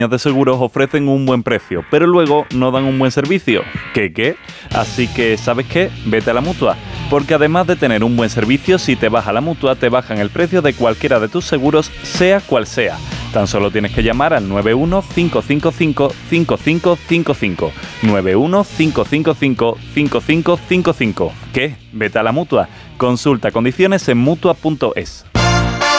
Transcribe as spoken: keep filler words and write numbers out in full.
de seguros ofrecen un buen precio, pero luego no dan un buen servicio. ¿Qué qué? Así que, ¿sabes qué? Vete a la Mutua. Porque además de tener un buen servicio, si te vas a la Mutua, te bajan el precio de cualquiera de tus seguros, sea cual sea. Tan solo tienes que llamar al nueve uno cinco cinco cinco cinco cinco cinco cinco. nueve uno cinco cinco cinco cinco cinco cinco cinco. ¿Qué? Vete a la Mutua. Consulta condiciones en mutua punto es.